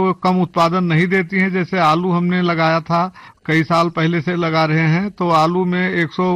वो कम उत्पादन नहीं देती हैं। जैसे आलू हमने लगाया था, कई साल पहले से लगा रहे हैं, तो आलू में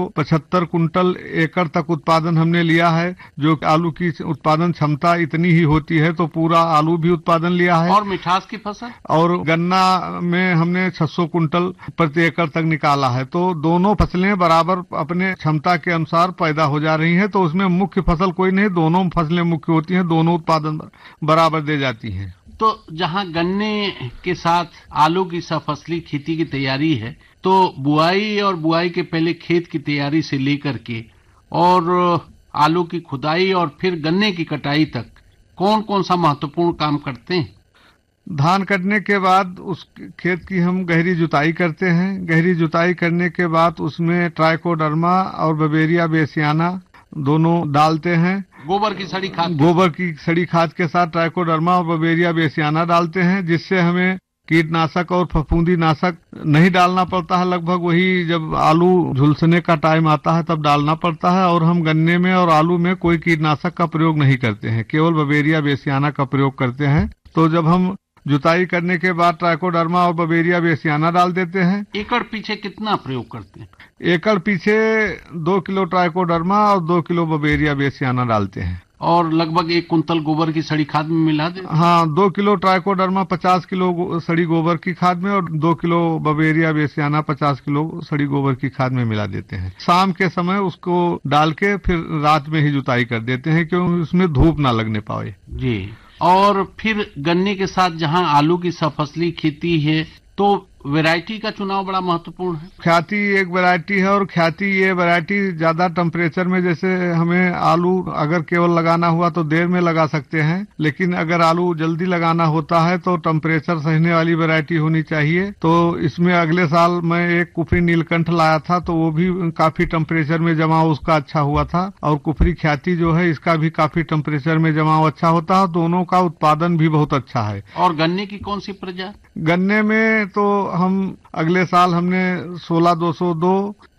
175 कुंटल एकड़ तक उत्पादन हमने लिया है, जो आलू की उत्पादन क्षमता इतनी ही होती है, तो पूरा आलू भी उत्पादन लिया है। और मिठास की फसल और गन्ना में हमने 600 कुंटल प्रति एकड़ तक निकाला है। तो दोनों फसलें बराबर अपने क्षमता के अनुसार पैदा हो जा रही हैं, तो उसमें मुख्य फसल कोई नहीं, दोनों फसलें मुख्य होती हैं, दोनों उत्पादन बराबर दे जाती हैं। तो जहां गन्ने के साथ आलू की सफसली खेती की तैयारी है, तो बुआई और बुआई के पहले खेत की तैयारी से लेकर के और आलू की खुदाई और फिर गन्ने की कटाई तक कौन कौन सा महत्वपूर्ण काम करते हैं? धान कटने के बाद उस खेत की हम गहरी जुताई करते हैं। गहरी जुताई करने के बाद उसमें ट्राइकोडर्मा और बवेरिया बेसियाना दोनों डालते हैं। गोबर की सड़ी खाद के साथ ट्राइकोडर्मा और बवेरिया बेसियाना डालते हैं, जिससे हमें कीटनाशक और फफूंदी नाशक नहीं डालना पड़ता है। लगभग वही जब आलू झुलसने का टाइम आता है तब डालना पड़ता है। और हम गन्ने में और आलू में कोई कीटनाशक का प्रयोग नहीं करते हैं, केवल बवेरिया बेसियाना का प्रयोग करते हैं। तो जब हम जुताई करने के बाद ट्राइकोडर्मा और बवेरिया बेसियाना डाल देते हैं। एकड़ पीछे कितना प्रयोग करते हैं? एकड़ पीछे 2 किलो ट्राइकोडर्मा और 2 किलो बवेरिया बेसियाना डालते हैं। और लगभग 1 कुंतल गोबर की सड़ी खाद में मिला देते हैं? हाँ, 2 किलो ट्राइकोडर्मा 50 किलो सड़ी गोबर की खाद में और 2 किलो बवेरिया बेसियाना 50 किलो सड़ी गोबर की खाद में मिला देते हैं। शाम के समय उसको डाल के फिर रात में ही जुताई कर देते हैं, क्योंकि उसमें धूप ना लगने पाए जी। और फिर गन्ने के साथ जहां आलू की सफसली खेती है, तो वैरायटी का चुनाव बड़ा महत्वपूर्ण है। ख्याति एक वैरायटी है, और ख्याति ये वैरायटी ज्यादा टेम्परेचर में, जैसे हमें आलू अगर केवल लगाना हुआ तो देर में लगा सकते हैं, लेकिन अगर आलू जल्दी लगाना होता है तो टेम्परेचर सहने वाली वैरायटी होनी चाहिए। तो इसमें अगले साल मैं एक कुफरी नीलकंठ लाया था, तो वो भी काफी टेम्परेचर में जमाव उसका अच्छा हुआ था। और कुफरी ख्याति जो है, इसका भी काफी टेम्परेचर में जमाव अच्छा होता है। दोनों का उत्पादन भी बहुत अच्छा है। और गन्ने की कौन सी प्रजाति? गन्ने में तो हम अगले साल हमने 16-202,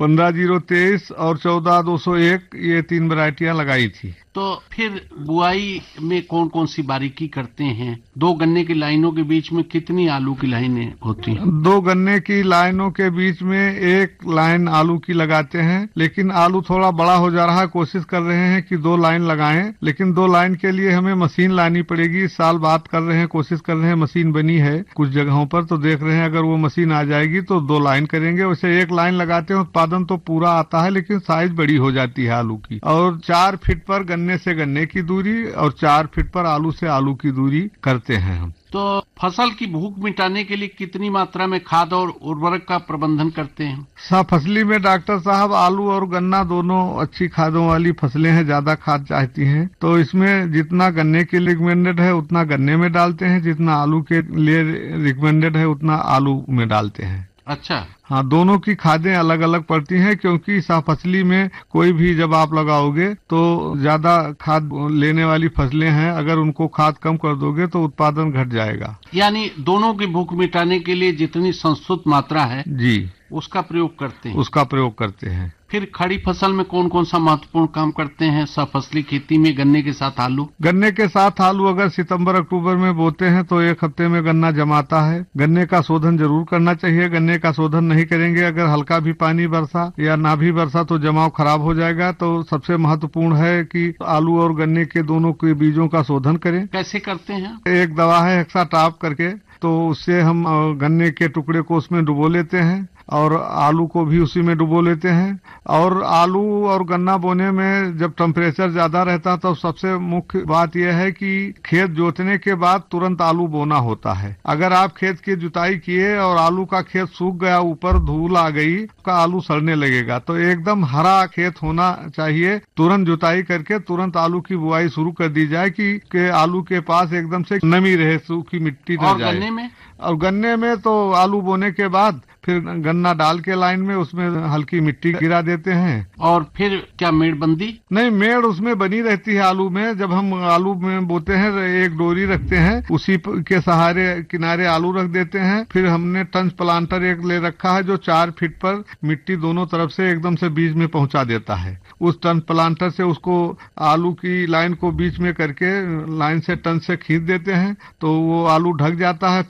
15-023 और 14-201 ये 3 वैरायटियां लगाई थी। तो फिर बुआई में कौन कौन सी बारीकी करते हैं? 2 गन्ने की लाइनों के बीच में कितनी आलू की लाइनें होती हैं? 2 गन्ने की लाइनों के बीच में 1 लाइन आलू की लगाते हैं, लेकिन आलू थोड़ा बड़ा हो जा रहा है। कोशिश कर रहे हैं कि 2 लाइन लगाएं, लेकिन 2 लाइन के लिए हमें मशीन लानी पड़ेगी। इस साल बात कर रहे हैं, कोशिश कर रहे हैं, मशीन बनी है कुछ जगहों पर, तो देख रहे हैं अगर वो मशीन आ जाएगी तो 2 लाइन करेंगे। वैसे 1 लाइन लगाते हैं, उत्पादन तो पूरा आता है, लेकिन साइज बड़ी हो जाती है आलू की। और 4 फीट पर गन्ने से गन्ने की दूरी और 4 फीट पर आलू से आलू की दूरी करते हैं हम। तो फसल की भूख मिटाने के लिए कितनी मात्रा में खाद और उर्वरक का प्रबंधन करते हैं? फसली में डॉक्टर साहब, आलू और गन्ना दोनों अच्छी खादों वाली फसलें हैं, ज्यादा खाद चाहती हैं। तो इसमें जितना गन्ने के लिए रिकमेंडेड है उतना गन्ने में डालते हैं, जितना आलू के लिए रिकमेंडेड है उतना आलू में डालते हैं। अच्छा। हाँ, दोनों की खादें अलग अलग पड़ती हैं, क्योंकि फसली में कोई भी जब आप लगाओगे तो ज्यादा खाद लेने वाली फसलें हैं, अगर उनको खाद कम कर दोगे तो उत्पादन घट जाएगा। यानी दोनों की भूख मिटाने के लिए जितनी संस्तुत मात्रा है जी, उसका प्रयोग करते हैं। उसका प्रयोग करते हैं। फिर खड़ी फसल में कौन कौन सा महत्वपूर्ण काम करते हैं सफसली खेती में गन्ने के साथ आलू? गन्ने के साथ आलू अगर सितंबर अक्टूबर में बोते हैं तो 1 हफ्ते में गन्ना जमाता है। गन्ने का शोधन जरूर करना चाहिए। गन्ने का शोधन नहीं करेंगे, अगर हल्का भी पानी बरसा या ना भी बरसा तो जमाव खराब हो जाएगा। तो सबसे महत्वपूर्ण है कि आलू और गन्ने के दोनों के बीजों का शोधन करें। कैसे करते हैं? एक दवा है हेक्साटॉप करके, तो उससे हम गन्ने के टुकड़े को उसमें डुबो लेते हैं और आलू को भी उसी में डुबो लेते हैं। और आलू और गन्ना बोने में जब टेम्परेचर ज्यादा रहता है तो सबसे मुख्य बात यह है कि खेत जोतने के बाद तुरंत आलू बोना होता है। अगर आप खेत की जुताई किए और आलू का खेत सूख गया, ऊपर धूल आ गई, का आलू सड़ने लगेगा। तो एकदम हरा खेत होना चाहिए। तुरंत जुताई करके तुरंत आलू की बुआई शुरू कर दी जाए कि आलू के पास एकदम से नमी रहे, सूखी मिट्टी न जाए। और गन्ने में तो आलू बोने के बाद फिर गन्ना डाल के लाइन में उसमें हल्की मिट्टी गिरा देते हैं। और फिर क्या मेड़बंदी? नहीं, मेड़ उसमें बनी रहती है आलू में। जब हम आलू में बोते हैं एक डोरी रखते हैं, उसी के सहारे किनारे आलू रख देते हैं। फिर हमने टंच प्लांटर एक ले रखा है जो 4 फीट पर मिट्टी दोनों तरफ से एकदम से बीज में पहुंचा देता है। उस टंच प्लांटर से उसको आलू की लाइन को बीच में करके लाइन से टंच से खींच देते हैं, तो वो आलू ढक जाता है।